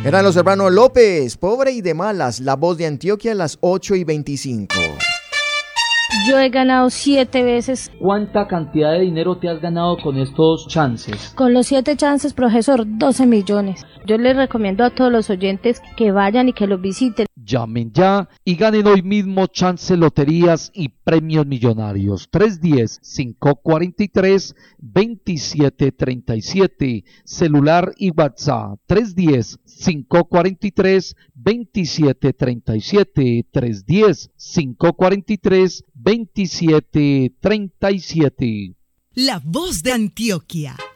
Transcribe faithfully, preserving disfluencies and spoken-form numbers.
Eran los hermanos López, Pobre y de Malas, La Voz de Antioquia, a las ocho y veinticinco. Yo he ganado siete veces. ¿Cuánta cantidad de dinero te has ganado con estos chances? Con los siete chances, profesor, doce millones. Yo les recomiendo a todos los oyentes que vayan y que los visiten. Llamen ya y ganen hoy mismo chance loterías y premios millonarios. tres uno cero, cinco cuatro tres, dos siete tres siete. Celular y WhatsApp. tres uno cero, cinco cuatro tres, dos siete tres siete. tres uno cero, cinco cuatro tres, dos siete tres siete. La Voz de Antioquia.